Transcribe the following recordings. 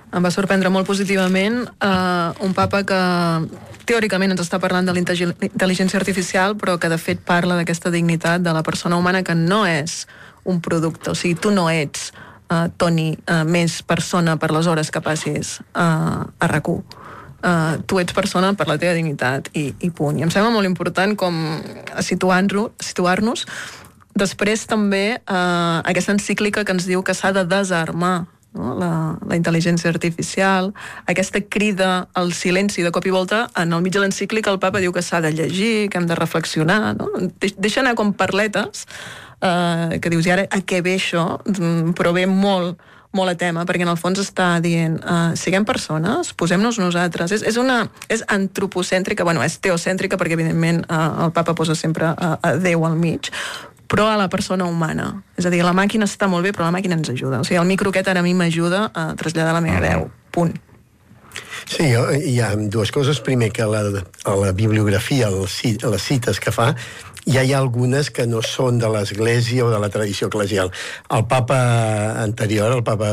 Em va sorprendre molt positivament un papa que teòricament ens està parlant de la intel·ligència artificial, però que de fet parla d'aquesta dignitat de la persona humana, que no és un producte. O sigui, tu no ets, Toni, més persona per les hores que passis a RAC1. Tu ets persona per la teva dignitat i punt. I em sembla molt important com situar-nos. Després també aquesta encíclica que ens diu que s'ha de desarmar, no? La intel·ligència artificial, aquesta crida al silenci de cop i volta. En el mig de l'encíclica el papa diu que s'ha de llegir, que hem de reflexionar, no? Deixa anar com parletes que dius, i ara a què ve això? Però ve molt a tema, perquè en el fons està dient siguem persones, posem-nos nosaltres. És antropocèntrica, bueno, és teocèntrica, perquè evidentment el papa posa sempre a Déu al mig, però a la persona humana. És a dir, la màquina està molt bé, però la màquina ens ajuda. O sigui, el micro aquest ara a mi m'ajuda a traslladar la meva veu. Punt. Sí, hi ha dues coses. Primer, que a la bibliografia, les cites que fa, ja hi ha algunes que no són de l'Església o de la tradició eclesial. El papa anterior, el papa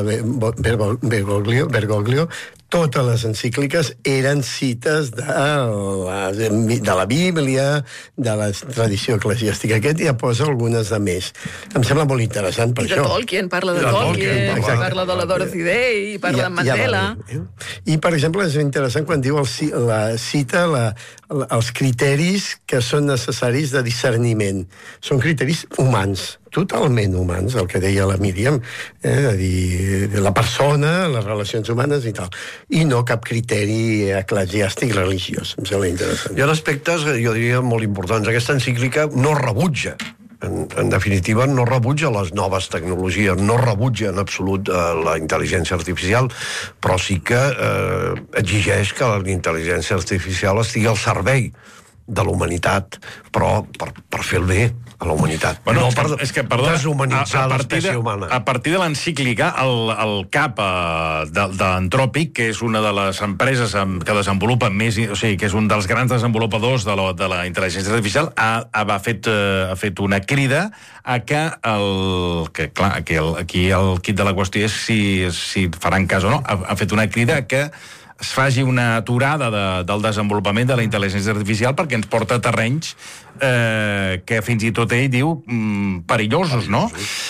Bergoglio, totes les encícliques eren cites de la Bíblia, de la tradició eclesiàstica. Aquest ja posa algunes de més. Em sembla molt interessant per això. I de Tolkien, parla de Tolkien, parla de la Dorothy Day, parla de Mandela. I, per exemple, és interessant quan diu cita els criteris que són necessaris de discerniment. Són criteris humans, totalment humans, el que deia la Míriam, de dir, la persona, les relacions humanes i tal. I no cap criteri eclesiàstic religiós. Em sembla interessant. Hi ha aspectes, jo diria, molt importants. Aquesta encíclica no rebutja, en definitiva, no rebutja les noves tecnologies, no rebutja en absolut la intel·ligència artificial, però sí que exigeix que la intel·ligència artificial estigui al servei de la humanitat, però per fer el bé a la humanitat. Bueno, no és que, perdona, deshumanitzar l'espècie humana. A partir de l'encíclica, el CAP d'Antròpic, que és una de les empreses que desenvolupa més, o sigui, que és un dels grans desenvolupadors de la intel·ligència artificial, ha fet una crida a que aquí el quid de la qüestió és si faran cas o no. Ha fet una crida a que es faci una aturada del desenvolupament de la intel·ligència artificial, perquè ens porta a terrenys que fins i tot ell diu perillosos, no?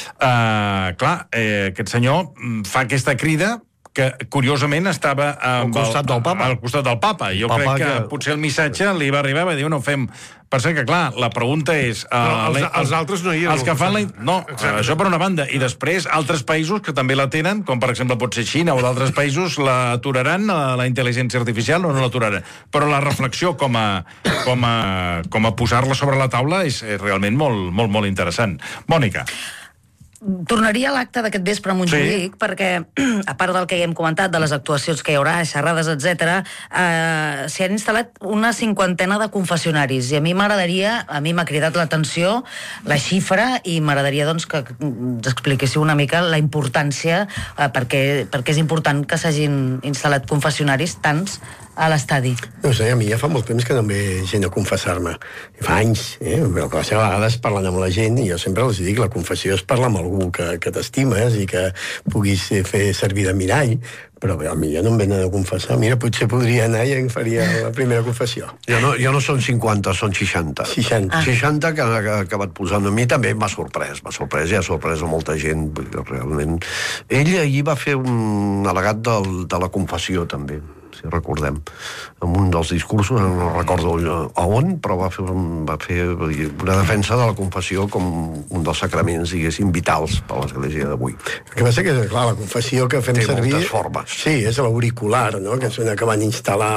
Aquest senyor fa aquesta crida que, curiosament, estava al costat del papa. Jo crec que potser el missatge li va arribar i va dir, no fem... Per cert que, clar, la pregunta és... Els altres no hi eren. Els que fan no, això per una banda. I després, altres països que també la tenen, com per exemple pot ser Xina o d'altres països, l'aturaran, la intel·ligència artificial, o no l'aturaran. Però la reflexió com a posar-la sobre la taula és realment molt, molt, molt interessant. Mònica. Tornaria a l'acte d'aquest vespre a Montjuïc, perquè, a part del que ja hem comentat, de les actuacions que hi haurà, xerrades, etc., s'hi han instal·lat una 50ena de confessionaris, i a mi m'ha cridat l'atenció la xifra, i m'agradaria, doncs, que ens expliquéssiu una mica la importància, perquè és important que s'hagin instal·lat confessionaris tants a l'estadi. No sé, a mi ja fa molt temps que no em ve gent a confessar-me. Fa anys, però que a vegades parlant amb la gent, i jo sempre els dic, la confessió és parlar amb algú que t'estimes i que puguis fer servir de mirall, però a mi ja no em venen a confessar. Mira, potser podria anar i em faria la primera confessió. Ja no són 50, són 60. 60 que ha acabat posant. A mi també m'ha sorprès, i ha sorprès a molta gent, realment. Ell ahir va fer un al·legat de la confessió, també, si recordem, en un dels discursos, no recordo a on, però va fer una defensa de la confessió com un dels sacraments, diguéssim, vitals per a l'Església d'avui. El que passa que, clar, la confessió que fem servir... Té moltes formes. Sí, és l'auricular, no?, que és una que van instal·lar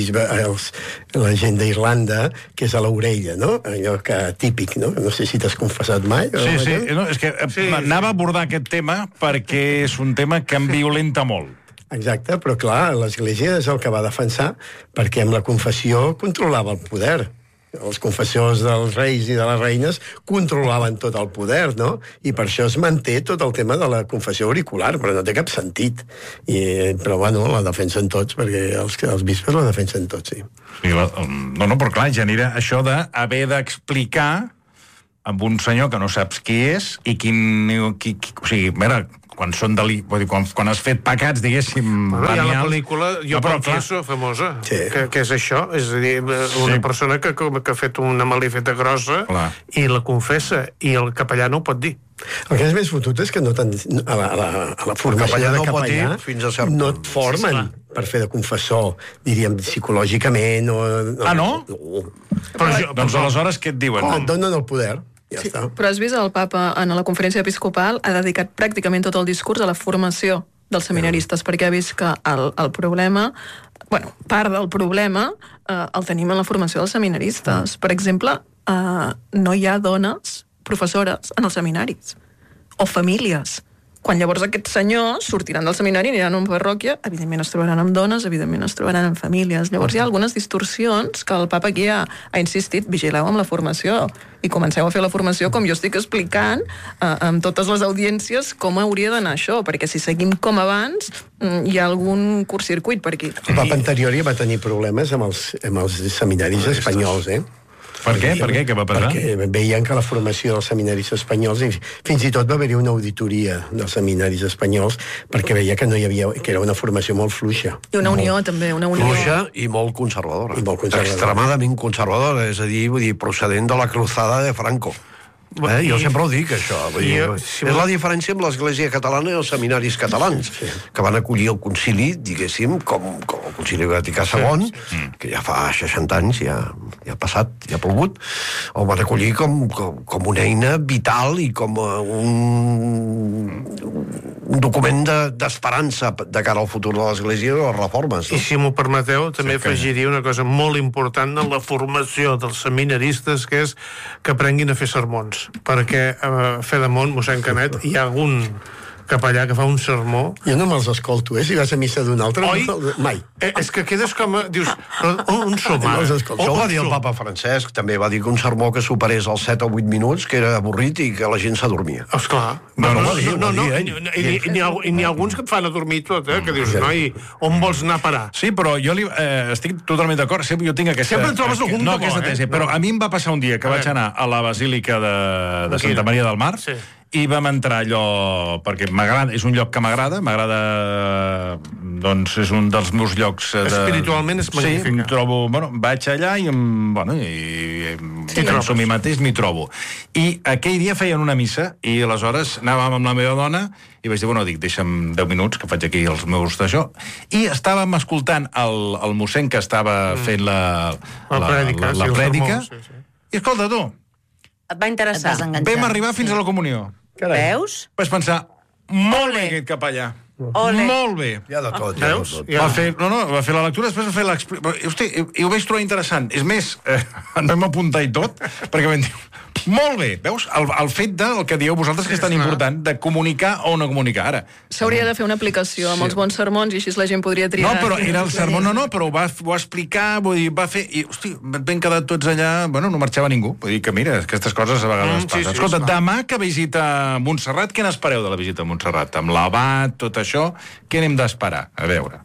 la gent d'Irlanda, que és a l'orella, no?, allò que típic, no?, no sé si t'has confessat mai. Sí, no, és que anava a abordar aquest tema perquè és un tema que em violenta molt. Exacte, però clar, l'Església és el que va defensar, perquè amb la confessió controlava el poder. Els confessors dels reis i de les reines controlaven tot el poder, no? I per això es manté tot el tema de la confessió auricular, però no té cap sentit. Però, bueno, la defensen tots, perquè els bisbes la defensen tots, sí. No, però clar, genera això d'haver d'explicar amb un senyor que no saps qui és i o sigui, mira, quan has fet pecats, diguéssim, hi ha la venials... pel·lícula Jo confieso, famosa, que és això, és a dir, una persona que ha fet una malifeta grossa i la confessa, i el capellà no ho pot dir. El que és més fotut és que no a la formació de capellà no et formen per fer de confessor, diríem, psicològicament o... Ah, no? Doncs aleshores què et diuen? Et donen el poder. Ja està. Però has vist el papa en la conferència episcopal ha dedicat pràcticament tot el discurs a la formació dels seminaristes, perquè ha vist que el problema, part del problema el tenim en la formació dels seminaristes. Per exemple, no hi ha dones professores en els seminaris, o famílies. Quan llavors aquests senyors sortiran del seminari, aniran a una parròquia, evidentment es trobaran amb dones, evidentment es trobaran amb famílies. Llavors hi ha algunes distorsions que el papa aquí ha insistit, vigileu amb la formació i comenceu a fer la formació com jo estic explicant amb totes les audiències com hauria d'anar això, perquè si seguim com abans hi ha algun curtcircuit per aquí. El papa anterior ja va tenir problemes amb els seminaris espanyols, Per què? Per què? Què va passar? Perquè veien que la formació dels seminaris espanyols, fins i tot va haver-hi una auditoria dels seminaris espanyols, perquè veia que no hi havia, que era una formació molt fluixa. I una unió, també, una unió. Fluixa i molt conservadora. Extremadament conservadora, és a dir, procedent de la cruzada de Franco. Jo sempre ho dic, això. És la diferència amb l'Església catalana i els seminaris catalans, que van acollir el concili, diguéssim, com el concili Vaticà II, que ja fa 60 anys, ja ha passat, ja ha plogut, el van acollir com una eina vital i com un document d'esperança de cara al futur de l'Església i les reformes. I si m'ho permeteu, també afegiria una cosa molt important en la formació dels seminaristes, que és que aprenguin a fer sermons, perquè a Fedemont, mossèn Canet, hi ha algun capellà que fa un sermó... Jo no me'ls escolto, si vas a missa d'un altre... Oi? Mai. És que quedes com... Dius, on som ara? Això ho va dir el papa Francesc, també va dir que un sermó que superés els 7 o 8 minuts, que era avorrit i que la gent s'adormia. Esclar. I n'hi ha alguns que et fan adormir tot, que dius, noi, on vols anar a parar? Sí, però jo estic totalment d'acord, jo tinc aquesta... Sempre en trobes algun aquesta tesi, però a mi em va passar un dia que vaig anar a la Basílica de Santa Maria del Mar, i vam entrar allò, perquè m'agrada, és un lloc que m'agrada, doncs és un dels meus llocs... Espiritualment és magnífic. Sí, em trobo, vaig allà i penso a mi mateix, m'hi trobo. I aquell dia feien una missa, i aleshores anàvem amb la meva dona, i vaig dir, dic, deixa'm 10 minuts, que faig aquí els meus d'això, i estàvem escoltant el mossèn que estava fent la prèdica, i escolta, tu, et va interessar. Vam arribar fins a la comunió. Veus? Vaig pensar, molt bé aquest capellà. Molt bé. Hi ha de tot. Va fer la lectura, després va fer l'explicació. Hosti, i ho vaig trobar interessant. És més, em vam apuntar i tot, perquè vam dir, molt bé, veus? El fet del que dieu vosaltres, que és tan important, de comunicar o no comunicar. Ara. S'hauria de fer una aplicació amb els bons sermons i així la gent podria triar. No, però era el sermó, però ho va explicar, vull dir, va fer... I, hosti, ben quedat tots allà... no marxava ningú. Vull dir que, mira, aquestes coses a vegades passen. Escolta, demà que visita Montserrat, què n'espereu de la visita a Montserrat? Amb l'abat, tot això, què n'hem d'esperar? A veure...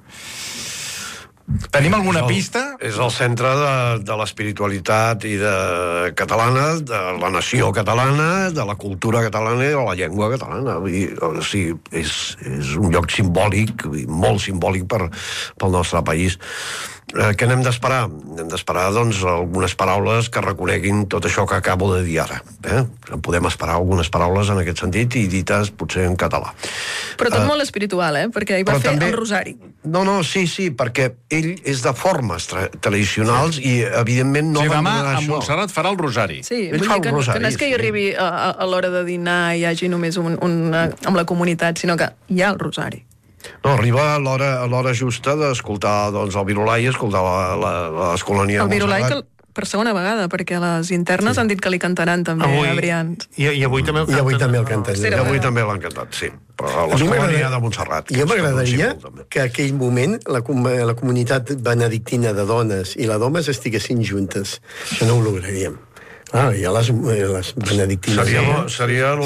Tenim alguna pista? És el centre de l'espiritualitat i catalana, de la nació catalana, de la cultura catalana i de la llengua catalana. O sigui, és un lloc simbòlic, molt simbòlic pel nostre país. Què n'hem d'esperar? Hem d'esperar, doncs, algunes paraules que reconeguin tot això que acabo de dir ara. Podem esperar algunes paraules en aquest sentit i dites potser en català. Però tot molt espiritual, perquè ell va fer el rosari. No, sí, perquè ell és de formes tradicionals i, evidentment, no... Si demà a Montserrat farà el rosari. Sí, vull dir que no és que hi arribi a l'hora de dinar i hi hagi només amb la comunitat, sinó que hi ha el rosari. No, arriba a l'hora justa d'escoltar el Virolai i escoltar l'Escolania de Montserrat. El Virolai per segona vegada, perquè les internes han dit que li cantaran també a Brians. I avui també el canten. I avui també l'han cantat, sí. Però l'Escolania de Montserrat. Jo m'agradaria que aquell moment la comunitat benedictina de dones i la d'homes estiguessin juntes. Això no ho lograríem. Hi ha les benedictines. Seria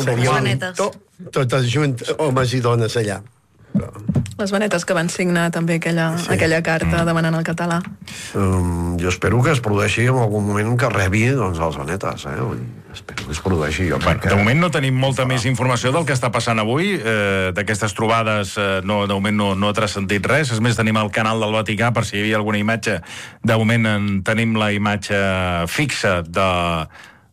totes juntes, homes i dones allà. Les benetes que van signar també aquella carta demanant el català. Jo espero que es produeixi en algun moment que rebi els benetes. que es produeixi. De moment no tenim molta més informació del que està passant avui. D'aquestes trobades, de moment no ha transcendit res. És més, tenim el canal del Vaticà per si hi havia alguna imatge. De moment tenim la imatge fixa del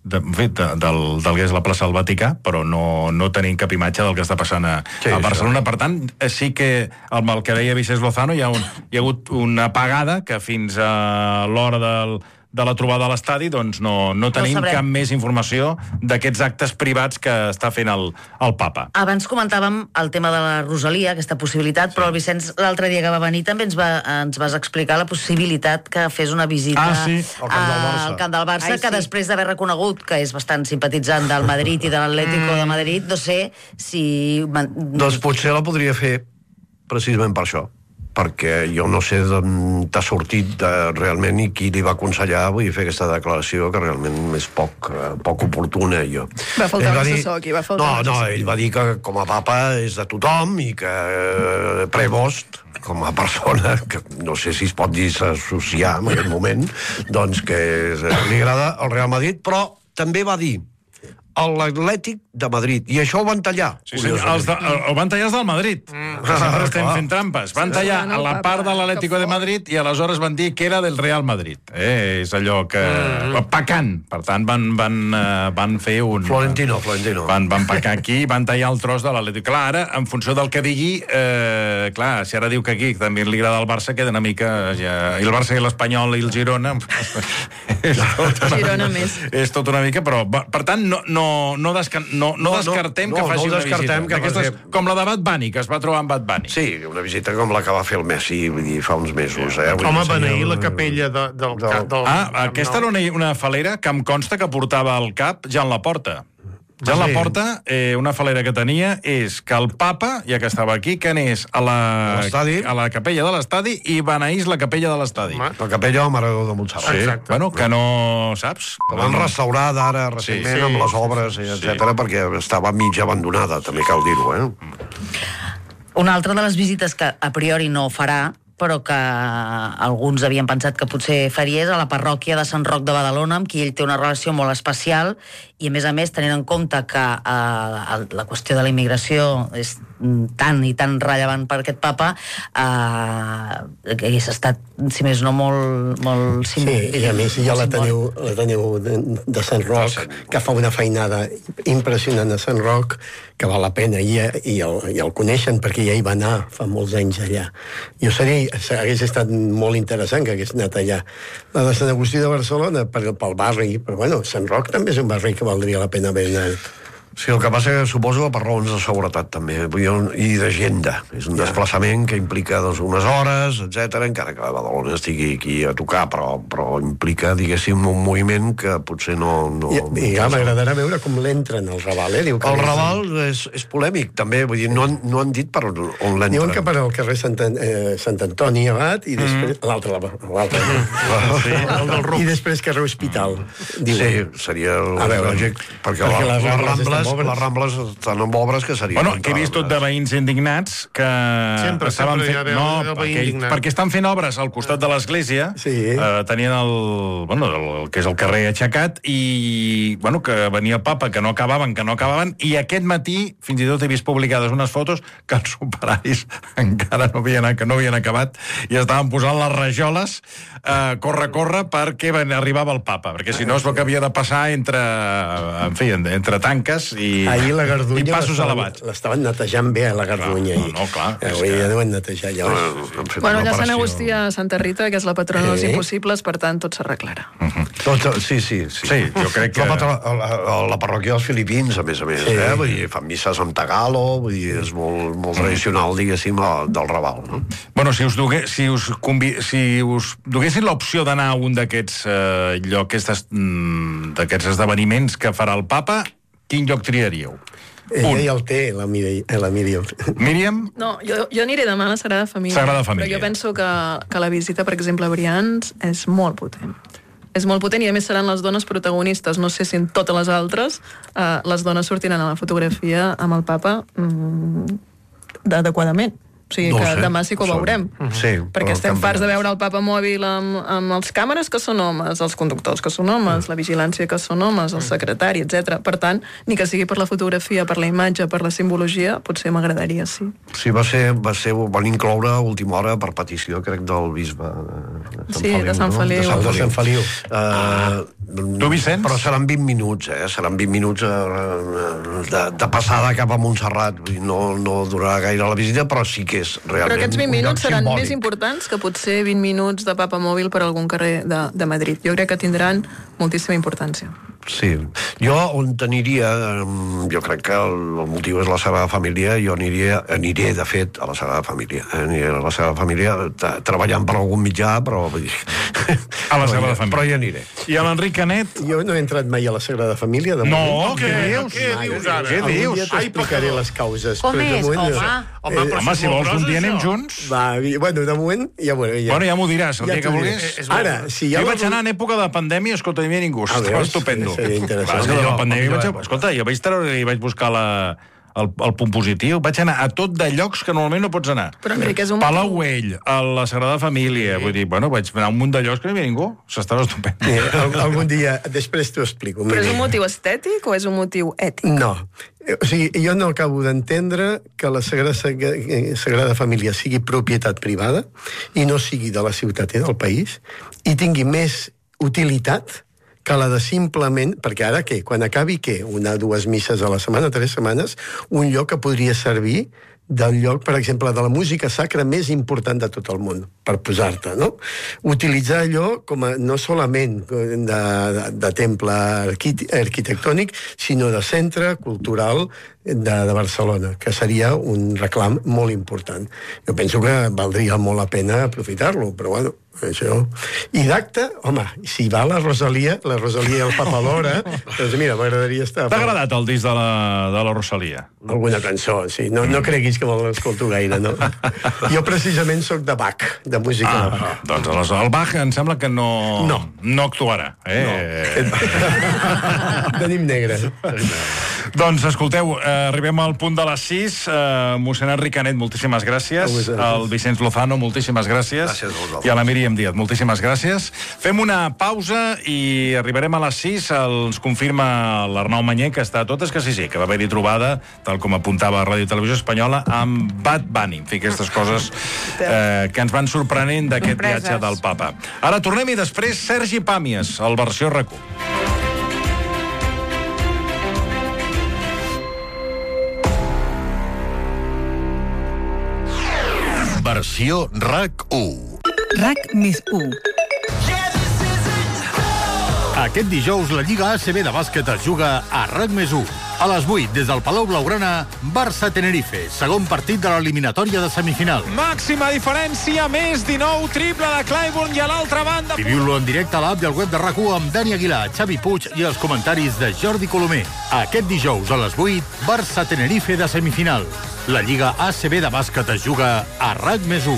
que és la plaça del Vaticà, però no tenim cap imatge del que està passant a Barcelona. Per tant, sí que amb el que deia Vicés Lozano hi ha hagut una apagada que fins a l'hora de la trobada a l'estadi doncs no tenim cap més informació d'aquests actes privats que està fent el papa. Abans comentàvem el tema de la Rosalia, aquesta possibilitat, però el Vicenç l'altre dia que va venir també ens vas explicar la possibilitat que fes una visita al camp del Barça, que després d'haver reconegut que és bastant simpatitzant del Madrid i de l'Atlético de Madrid, no sé si... Doncs potser la podria fer precisament per això, perquè jo no sé d'on t'ha sortit realment i qui li va aconsellar fer aquesta declaració, que realment és poc oportuna. Va faltar un assessor aquí, va faltar un assessor. No, ell va dir que com a papa és de tothom i que Prevost, com a persona, que no sé si es pot dissociar en aquest moment, doncs que li agrada el Real Madrid, però també va dir l'Atlètic de Madrid, i això ho van tallar. Sí, ho van tallar els del Madrid, que sempre estem fent trampes. Van tallar a la part de l'Atlético de Madrid i aleshores van dir que era del Real Madrid. És allò que... Pecant. Per tant, van fer un... Florentino. Van pecar aquí, van tallar el tros de l'Atlético. Clar, ara, en funció del que digui, clar, si ara diu que aquí també li agrada el Barça, queda una mica... I el Barça i l'Espanyol i el Girona... Girona més. És tot una mica, però... Per tant, no descartem que faci una visita. Com la de Bad Bunny, que es va trobar amb Bad Bunny. Sí, una visita com la que va fer el Messi fa uns mesos. Home, beneir la capella del aquesta era una falera que em consta que portava al cap Jan Laporta. Jan Laporta, una falera que tenia és que el papa, ja que estava aquí, que anés a la capella de l'estadi i beneís la capella de l'estadi. La capella del Maradó de Montserrat. Sí, bueno, que no saps. Que l'han restaurat ara recentment amb les obres, etc., perquè estava mig abandonada, també cal dir-ho. Una altra de les visites que a priori no farà, però que alguns havien pensat que potser faria, és a la parròquia de Sant Roc de Badalona, amb qui ell té una relació molt especial, i a més, tenint en compte que la qüestió de la immigració és tan i tan rellevant per aquest papa, hagués estat, si més no, molt sí, i a més ja la teniu de Sant Roc, que fa una feinada impressionant a Sant Roc, que val la pena, i el coneixen perquè ja hi va anar fa molts anys allà. Hagués estat molt interessant que hagués anat allà. La de Sant Agustí de Barcelona, pel barri, però bueno, Sant Roc també és un barri que valdria la pena haver anat. Sí, el que passa que suposo per raons de seguretat també, i d'agenda. És un desplaçament que implica unes hores, etc., encara que Badalona estigui aquí a tocar, però implica, diguéssim, un moviment que potser no... I m'agradarà veure com l'entren al Raval, El Raval és polèmic, també, vull dir, no han dit per on l'entren. Diuen que per al carrer Sant Antoni Abat i després... L'altre. I després carrer Hospital. Sí, seria lògic, perquè les Rambles estan amb obres que serien... Bueno, que he vist tot de veïns indignats que... Sempre perquè estan fent obres al costat de l'església, tenien el que és el carrer aixecat, i que venia el papa, que no acabaven, i aquest matí fins i tot he vist publicades unes fotos que els operaris encara no havien acabat i estaven posant les rajoles corre perquè arribava el papa, perquè si no és el que havia de passar entre tanques i la Gardunya passos elevats. L'estaven netejant bé, la Gardunya. No, clar. Avui ja deuen netejar llavors. Bueno, allà Sant Agustí a Santa Rita, que és la patrona dels impossibles, per tant, tot s'arreglarà. Sí, jo crec que... La parròquia dels Filipins, a més, vull dir, fan misses amb Tagalo, vull dir, és molt tradicional, diguéssim, del Raval, no? Bueno, si us doguessin l'opció d'anar a un d'aquests esdeveniments que farà el papa, quin lloc triaríeu? Ella ja el té, la Míriam. Míriam? No, jo aniré demà a la Sagrada Família. Però jo penso que la visita, per exemple, a Brians és molt potent. És molt potent i a més seran les dones protagonistes. No sé si en totes les altres les dones sortiran a la fotografia amb el papa adequadament. O sigui que demà sí que ho veurem. Sí. Perquè estem farts de veure el papamòbil amb els càmeres que són homes, els conductors que són homes, la vigilància que són homes, el secretari, etc. Per tant, ni que sigui per la fotografia, per la imatge, per la simbologia, potser m'agradaria, sí. Sí, van incloure a última hora per petició, crec, del bisbe de Sant Feliu. De Sant Feliu. De Sant Feliu. Tu, Vicenç? Però seran 20 minuts, Seran 20 minuts de passada cap a Montserrat. No durarà gaire la visita, però sí que és realment però aquests 20 minuts seran simbòlic. més importants que potser 20 minuts de papamòbil per algun carrer de Madrid. Jo crec que tindran moltíssima importància. Sí. Jo on aniria, jo crec que el motiu és la Sagrada Família, jo aniré de fet a la Sagrada Família. Aniré a la Sagrada Família treballant per algun mitjà, però vull dir... A la Sagrada Família. Però hi aniré. I a l'Enric Canet? Jo no he entrat mai a la Sagrada Família. De No, Què dius ara? Què dius? Algun dia t'explicaré les causes. Com però de és, moment home? Home, si vols un dia anem junts. Bueno, de moment ja veuré. Bueno, ja m'ho diràs, el dia que t'ho vulguis. diré. Ara, si Jo ja vaig anar en època de pandèmia, escolta, no hi havia ningú, estava veus? estupendo. Seria interessant. De la pandèmia escolta, jo vaig treure i vaig buscar el punt positiu, vaig anar a tot de llocs que normalment no pots anar. Però, Enric, és un Palau Güell, a la Sagrada Família, vull dir, bueno, vaig anar a un munt de llocs que no hi havia ningú, s'estava estupendo. Algun dia, després t'ho explico. Però és un motiu estètic o és un motiu ètic? No. O sigui, jo no acabo d'entendre que la Sagrada Família sigui propietat privada i no sigui de la ciutat i del país i tingui més utilitat que la de simplement, perquè ara què? Quan acabi què? 1 o 2 misses a la setmana, 3 setmanes, un lloc que podria servir del lloc, per exemple, de la música sacra més important de tot el món, per posar-te, no? Utilitzar allò com a, no solament de temple arquitectònic, sinó de centre cultural de Barcelona, que seria un reclam molt important. Jo penso que valdria molt la pena aprofitar-lo, però bueno, això... I d'acte, home, si va la Rosalia i el Papa Lora, doncs mira, m'agradaria estar... T'ha agradat el disc de la Rosalia? Alguna cançó, sí. No creguis que me'l escolto gaire, no? Jo precisament sóc de Bach, de música de Bach. Doncs aleshores el Bach em sembla que no actuarà. Tenim negre. Doncs escolteu, arribem al punt de les 6. Mossèn Enric Canet, moltíssimes gràcies. Al Vicenç Lozano, moltíssimes gràcies. Gràcies a vosaltres. I a la Míriam Díaz, moltíssimes gràcies. Fem una pausa i arribarem a les 6. Ens confirma l'Arnau Manyer que està a totes, que sí, que va haver-hi trobada, tal com apuntava a Ràdio Televisió Espanyola, amb Bad Bunny. En fi, aquestes coses que ens van sorprenent d'aquest viatge del papa. Ara tornem i després Sergi Pàmies, el versió RAC1. Versió RAC1. RAC+1. Aquest dijous la Lliga ACB de bàsquet es juga a RAC+1. A les 8, des del Palau Blaugrana, Barça-Tenerife, segon partit de l'eliminatòria de semifinal. Màxima diferència, més 19, triple de Clyburn i a l'altra banda... Viviu-lo en directe a l'app i al web de RAC1 amb Dani Aguilar, Xavi Puig i els comentaris de Jordi Colomer. Aquest dijous a les 8, Barça-Tenerife de semifinal. La Lliga ACB de bàsquet es juga a RAC+1.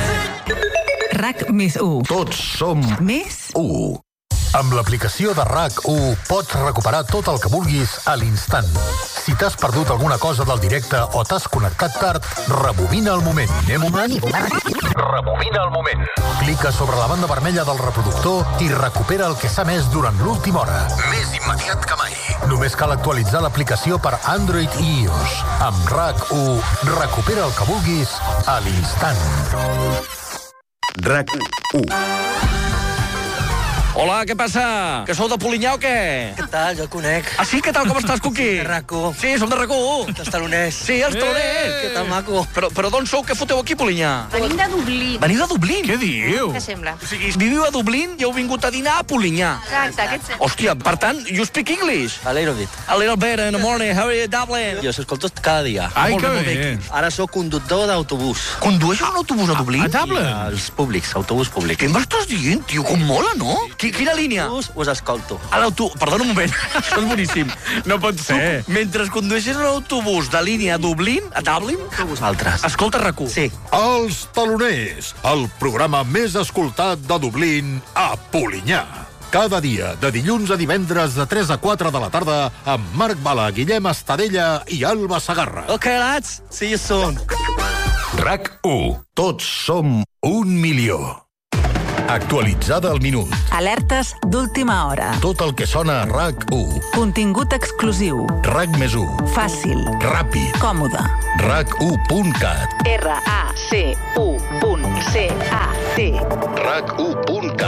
RAC+1. Tots som Més 1. Amb l'aplicació de RAC1 pots recuperar tot el que vulguis a l'instant. Si t'has perdut alguna cosa del directe o t'has connectat tard, rebobina el moment. Rebobina el moment. Clica sobre la banda vermella del reproductor i recupera el que s'ha emès durant l'última hora. Més immediat que mai. Només cal actualitzar l'aplicació per Android i iOS. Amb RAC1, recupera el que vulguis a l'instant. RAC1. Hola, què passa? Que sou de Polinyà o què? Què tal? Jo el conec. Ah, sí? Què tal? Com estàs, Cuqui? De RAC1. Sí, som de RAC1. Els taloners. Sí, els taloners. Què tal, maco? Però d'on sou? Què foteu aquí, Polinyà? Venim de Dublín. Veniu de Dublín? Què diu? Què sembla? O sigui, viviu a Dublín i heu vingut a dinar a Polinyà. Exacte, aquest... Hòstia, per tant, you speak English? A little bit. A little bit in the morning, how are you, Dublin? Jo s'escolto cada dia. Ai, Molt que bé, bé. Ara sóc conductor d'autobús. Condueixes un autobús a Dublín? A Dublin? Els públics, autobús públic. Què m'estàs dient, tio? Com mola, no? Quina línia? Us escolto. A l'autobús... Perdona un moment, això és boníssim. No pot ser. Mentre condueixes un autobús de línia a Dublín, Vosaltres. escolta RAC1. Sí. Els taloners, el programa més escoltat de Dublín a Polinyà. Cada dia, de dilluns a divendres, de 3 a 4 de la tarda, amb Marc Bala, Guillem Estadella i Alba Segarra. Okay, lads. See you soon. RAC1. Tots som 1 milió. Actualitzada al minut. Alertes d'última hora. Tot el que sona a RAC1. Contingut exclusiu. RAC+1. Fàcil. Ràpid. Còmode. RAC1.cat. RAC1.cat. RAC1.cat.